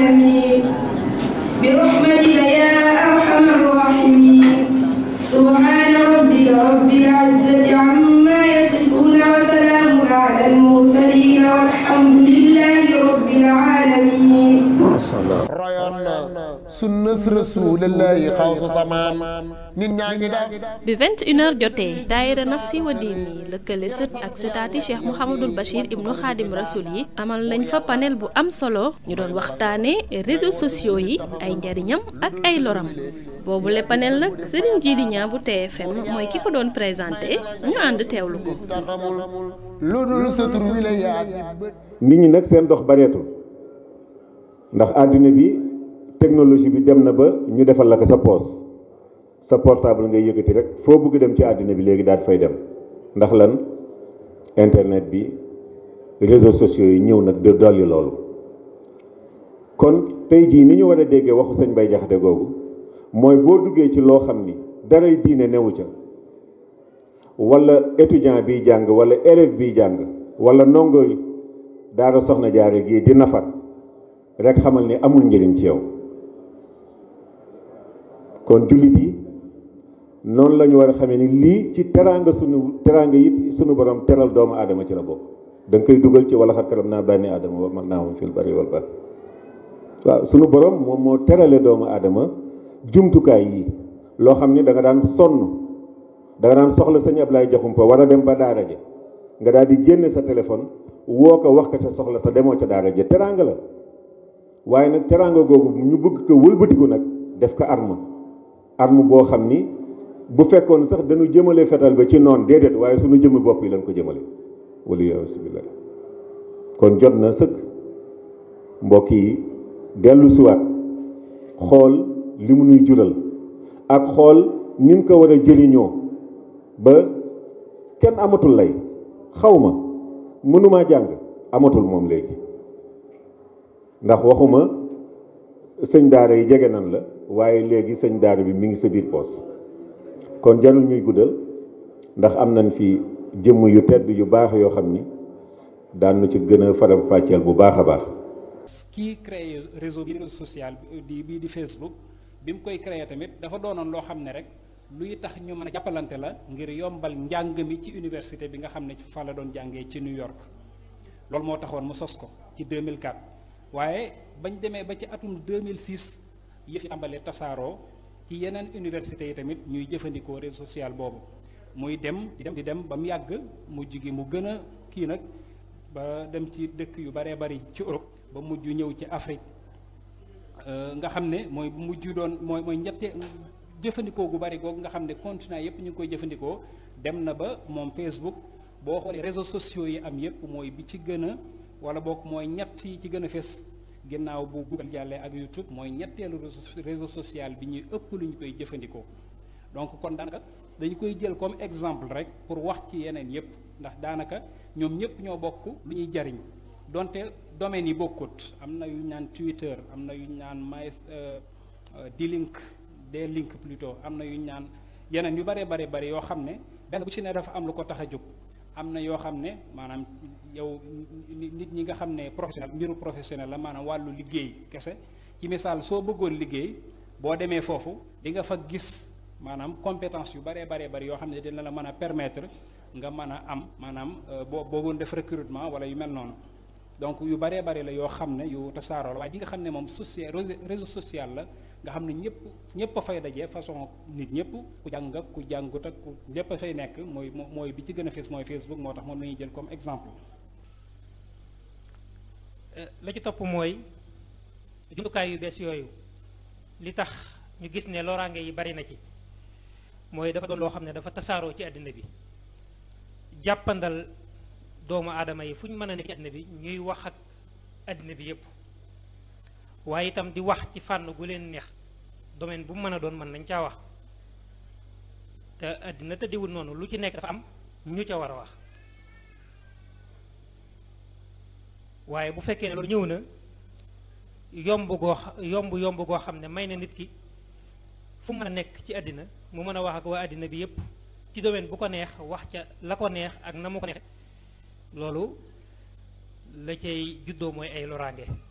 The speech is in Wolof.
العالمين برحمتك يا أرحم الراحمين سبحان ربك رب العزة عما يصفون وسلام على المرسلين والحمد لله رب العالمين sunnas rasulillahi xawsu zaman nit ñaa ngi def bi 21h jotee daayira Nafsi wa Diini lëkkale sët ak sëtaati Cheikh Mouhamadul Bachir ibnu Xaadim Rasul yi amal nañ fa panel bu am solo ñu doon waxtaane réseaux sociaux yi ay njariñam ak ay loram boobule panel nag Serigne Djily Niang bu TFM mooy ki ko doon présenté ñu ànd teewlu ko. lu dul sa tur wi la yaa nit ñi nag seen dox bareetul ndax àddina bi technologie bi dem na ba ñu defal la ko sa poos sa portable ngay yëkkati rek foo bëgg dem ci àddina bi léegi daal fay dem ndax lan internet bi réseaux sociaux yi ñëw nag de dolli loolu kon tey jii ni ñu war a déggee waxu sëñ Bay Jaxate googu mooy boo duggee ci loo xam ni daray diine newu ca wala étudiant biy jàng wala élève biy jàng wala ndongo daara soxna jaare gii di nafar rek xamal ni amul njëriñ ci yow kon jullit yi noonu la ñu war a xamee ni lii ci teraanga it sunu borom teral doomu aadama ci la bokk da nga koy dugal ci wala xat karam naa bànni aadama wa mag naa moom fil bari wal bahr waaw sunu borom moom moo terale doomu aadama jumtukaay yi loo xam ni da nga daan sonn da nga daan soxla sëñ Ablaye Jaxumpa war a dem ba daara ja nga daal di génne sa téléphone woo ko wax ko sa soxla te demoo ca daara ja teraanga la waaye nag teraanga googu ñu bëgg ko wëlbatiku nag def ko arme boo xam ni bu fekkoon sax dañu jëmale fetal ba ci noon déedéet waaye suñu jëmmi bopp yi lañ ko jëmale wala yasubillah kon jot na sëkk mbokk yi dellu siwaat xool li mu nuy jural ak xool ni mu ko war a jëriñoo ba kenn amatul lay xawma mënumaa jàng amatul moom léegi ndax waxuma sëñ daara yi jege nan la waaye léegi sëñ daara bi mi ngi sa biir poos kon jarul ñuy guddal ndax am nañ fi jëmm yu tedd yu baax yoo xam ni daan na ci gën a faram fàcceel bu baax a baax. kii créé réseau social bii di Facebook bi mu koy créé tamit dafa doonoon loo xam ne rek luy tax ñu mën a jàppalante la ngir yombal njàng mi ci université bi nga xam ne fa la doon jàngee ci New York loolu moo taxoon mu sos ko ci 2004 waaye bañ demee ba ci atum 2006 yëf yi tàmbalee tasaaroo ci yeneen université yi tamit ñuy jëfandikoo réseau social boobu muy dem di dem ba mu yàgg mujj gi mu gën a kii nag ba dem ci dëkk yu baree bari ci Europe ba mujj ñëw ci Afrique nga xam ne mooy mujj doon mooy ñette jëfandikoo gu bari googu nga xam ne continent yépp ñu ngi koy jëfandikoo dem na ba moom Facebook boo xoolee réseaux sociaux yi am yépp mooy bi ci gën a wala boog mooy ñett yi ci gën a fes ginnaaw bu Google jàllee ak YouTube mooy ñetteelu réseau social bi ñuy ëpp lu ñu koy jëfandikoo donc kon daanaka dañu koy jël comme exemple rek pour wax ci yeneen yépp ndax daanaka ñoom ñépp ñoo bokk lu ñuy jariñ donte domaines yi bokkut am na yu ñu naan Twitter am na yu ñu naan D-Link plutôt am na yu ñu naan yeneen yu bare bari yoo xam ne benn bu ci ne dafa am lu ko tax a jóg am na yoo xam ne maanaam yow nit ñi nga xam ne professionnel mbiru professionnel la maanaam wàllu liggéey kese ci misaal soo bëggoon liggéey boo demee foofu di nga fa gis maanaam compétence yu baree bari yoo xam ne dina la mën a permettre nga mën a am maanaam boo bëggoon def recrutement wala yu mel noonu donc yu baree bari la yoo xam ne yu tasaaroo la waaye di nga xam ne moom réseau social la nga xam ne ñëpp a fay daje façon nit ñëpp ku jàng ak ku jàngut ak ku ñëpp a fay nekk mooy bi ci gën a fees mooy Facebook moo tax moom la ñuy jël comme exemple. la ci topp mooy jumtukaay yu bees yooyu li tax ñu gis ne loraange yi bari na ci mooy dafa doon loo xam ne dafa tasaaroo ci àddina bi jàppandal doomu aadama yi fu ñu mën a nekk ci àddina bi ñuy wax ak àddina bi yépp waaye itam di wax ci fànn gu leen neex domaine bu mu mën a doon mën nañ caa wax te àddina tëddiwul noonu lu ci nekk dafa am ñu ca war a wax waaye bu fekkee ne loolu ñëw na yomb goo xam ne may na nit ki fu mu mën a nekk ci àddina mu mën a wax ak waa àddina bi yépp ci domaine bu ko neex wax ca la ko neex ak na mu ko neexe loolu la cay juddoo mooy ay loraange